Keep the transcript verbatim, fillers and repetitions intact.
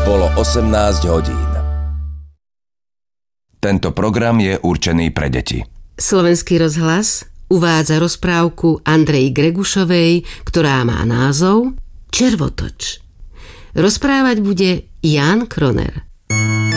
Bolo osemnásť hodín. Tento program je určený pre deti. Slovenský rozhlas uvádza rozprávku Andreji Gregušovej, ktorá má názov Červotoč. Rozprávať bude Ján Kroner.